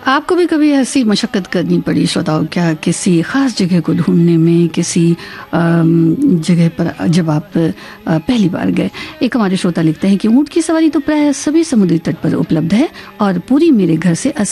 आपको भी कभी ऐसी मशक्कत करनी पड़ी श्रोताओं क्या, किसी खास जगह को ढूंढने में, किसी जगह पर जब आप पहली बार गए? एक हमारे श्रोता लिखते हैं कि ऊंट की सवारी तो प्राय सभी समुद्री तट पर उपलब्ध है और पूरी मेरे घर से